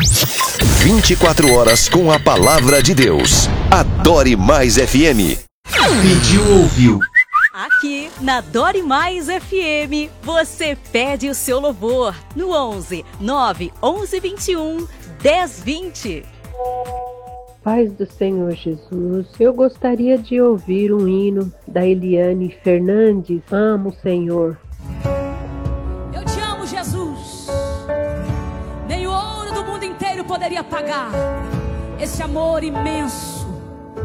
24 horas com a palavra de Deus. Adore Mais FM. Pediu, ouviu. Aqui na Adore Mais FM, você pede o seu louvor no 11 9 11 21 10 20. Paz do Senhor Jesus, eu gostaria de ouvir um hino da Eliane Fernandes. Amo o Senhor. Eu te amo, Jesus. Nem o ouro do mundo inteiro poderia pagar esse amor imenso